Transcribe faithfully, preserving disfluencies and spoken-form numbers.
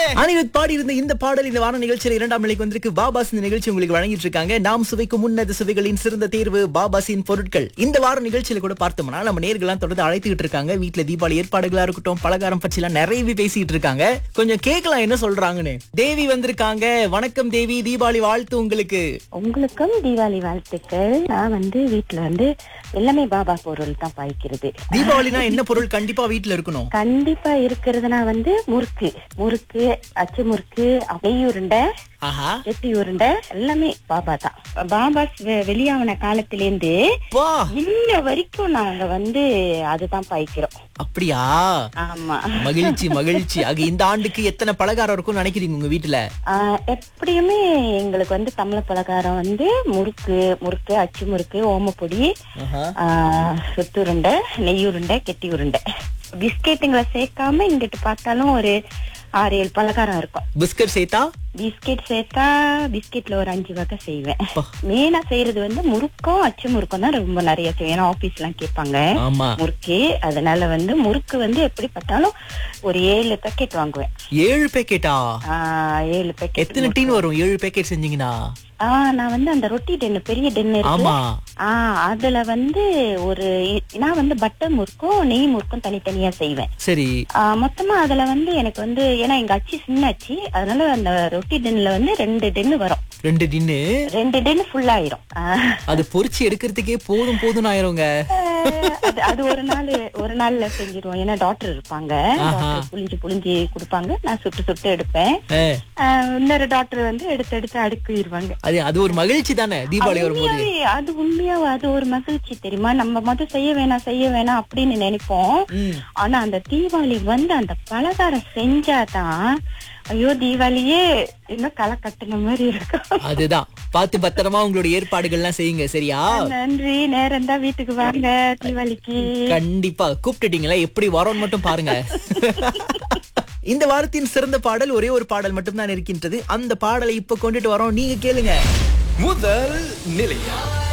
அனிருத் பாடி இருந்த இந்த பாடல் இந்த வார நிகழ்ச்சியில இரண்டாம் நிலைக்கு வந்திருக்கு. பாபாஸ் இந்த நிகழ்ச்சி உங்களுக்கு வழங்கிட்டு இருக்காங்க. நாம் சுவைக்கும் முன்னது சுவைகளின் சிறந்த தேர்வு பாபாசின் பொருட்கள். இந்த வார நிகழ்ச்சியில கூட பார்த்தோம்னா நம்ம நேர்கள்லாம் தொடர்ந்து அழைத்துக்கிட்டு இருக்காங்க. வீட்டுல தீபாவளி ஏற்பாடுகளா இருக்கட்டும், பலகாரம் பற்றி எல்லாம் நிறையவே பேசிட்டு இருக்காங்க. கொஞ்சம் கேட்கலாம் என்ன சொல்றாங்கன்னு. தேவி வந்திருக்காங்க. வணக்கம் தேவி, தீபாவளி வாழ்த்து உங்களுக்கு. உங்களுக்கும் தீபாவளி வாழ்த்துக்கள். நான் வந்து வீட்டுல வந்து எல்லாமே பாபா பொருள் தான் பாய்க்கிறது. தீபாவளினா என்ன பொருள் கண்டிப்பா வீட்டுல இருக்கணும்? கண்டிப்பா இருக்கிறதுனா வந்து முறுக்கு முறுக்கு அச்சு முறுக்கு, நெய் உருண்டை, ஆஹா, எட்டி உருண்டை எல்லாமே பாபா தான். பாபாஸ் வெ- வெளியாவன காலத்திலேருந்து வா, இன்ன வரைக்கும் நாங்க வந்து அதுதான் பாய்க்கிறோம். அப்படியா? ஆமா. மகிழ்ச்சி மகிழ்ச்சி. ஆக இந்த ஆண்டுக்கு எத்தனை பலகாரம் இருக்கும்னு நினைக்கிறீங்க உங்க வீட்டுல? ஆஹ் எப்படியுமே எங்களுக்கு வந்து தமிழ் பலகாரம் வந்து முறுக்கு முறுக்கு அச்சு முறுக்கு, ஓமப்பொடி, ஆஹா. ஆஹ் சுத்து உருண்டை, நெய் உருண்டை, கெட்டி உருண்டை. பிஸ்கெட்டுங்களை சேர்க்காம இங்கிட்டு பார்த்தாலும் ஒரு ஆறு ஏழு பலகாரம் இருக்கும். பிஸ்கட் சேர்த்தா? பிஸ்கெட் சேர்த்தா பிஸ்கெட்ல ஒரு அஞ்சு வகை செய்வேன். மெயினா செய்யறது வந்து முறுக்கும் அச்சு முறுக்கும் தான் ரொம்ப நிறைய செய்வேன். ஏன்னா ஆபீஸ் எல்லாம் கேட்பாங்க ஆமா. முறுக்கு. அதனால வந்து முறுக்கு வந்து எப்படி பார்த்தாலும் ஒரு ஏழு பேக்கெட் வாங்குவேன். ஏழு பேக்கெட்டா? ஆஹ் ஏழு பேக்கெட். எத்தனை டீன் வரும் ஏழு பேக்கெட் செஞ்சீங்கன்னா? ஆஹ் நான் வந்து அந்த ரொட்டி டென்னு, பெரிய டென்னு இருக்கு. ஆமா. ஆஹ் அதுல வந்து ஒரு நான் வந்து பட்டர் முறுக்கும் நெய் முறுக்கும் தனித்தனியா செய்வேன். சரி. ஆஹ் மொத்தமா அதுல வந்து எனக்கு வந்து ஏன்னா எங்க அச்சு சின்ன அச்சு, அதனால அந்த ரொட்டி டென்ல வந்து ரெண்டு டென்னு வரும். ரெண்டு டின்னு? ரெண்டு டென்னு ஃபுல் ஆயிரும். ஆஹ் அது பொரிச்சு எடுக்கிறதுக்கே போதும் போதும் ஆயிருங்க. அது அது ஒரு நாள் ஒரு நாள்ல செஞ்சிருவோம். ஏன்னா டாக்டர் இருப்பாங்க, டாக்டர் புளிஞ்சு புளிஞ்சு கொடுப்பாங்க, நான் சுட்டு சுட்டு எடுப்பேன். ஆ, ஆஹ் இன்னொரு டாக்டர் வந்து எடுத்து எடுத்து அடுக்கிடுவாங்க. அது அது ஒரு மகிழ்ச்சி தானே தீபாவளி வரும்போது? உண்மையாவே அது உண்மையாவே அது ஒரு மகிழ்ச்சி தெரியுமா? நம்ம மொதல் செய்ய வேணாம் செய்ய வேணாம் அப்படின்னு நினைப்போம். ம். ஆனா அந்த தீபாவளி வந்து அந்த பலகாரம் செஞ்சாதான் ஐயோ தீபாவளியே இன்னும் களை கட்டுன மாதிரி இருக்கும். அதுதான். பார்த்து பத்திரமா உங்களுடைய ஏற்பாடுகள்லாம் செய்யுங்க, சரியா? நன்றி. நேரம் தான், வீட்டுக்கு வாங்க தீபாவளிக்கு. கண்டிப்பா கூப்பிட்டுட்டீங்களா? எப்படி வரோன்னு மட்டும் பாருங்க. இந்த வாரத்தின் சிறந்த பாடல் ஒரே ஒரு பாடல் மட்டும் தான் இருக்கின்றது. அந்த பாடலை இப்ப கொண்டுட்டு வரோம், நீங்க கேளுங்க. முதல் நிலையம்